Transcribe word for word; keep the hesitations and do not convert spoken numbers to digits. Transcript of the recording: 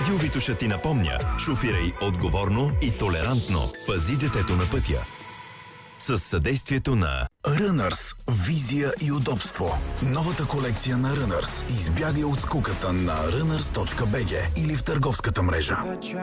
Радио Витоша ти напомня: шофирай отговорно и толерантно. Пази детето на пътя. С съдействието на Runners. Визия и удобство. Новата колекция на Runners. Избягай от скуката на runners точка би джи или в търговската мрежа.